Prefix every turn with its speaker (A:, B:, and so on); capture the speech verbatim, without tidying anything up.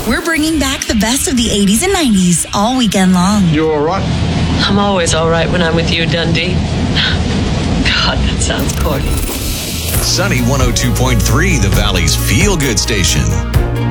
A: We're bringing back the best of the eighties and nineties all weekend long.
B: You all right?
C: I'm always all right when I'm with you, Dundee. God, that sounds corny.
D: Sunny one oh two point three, the Valley's feel-good station.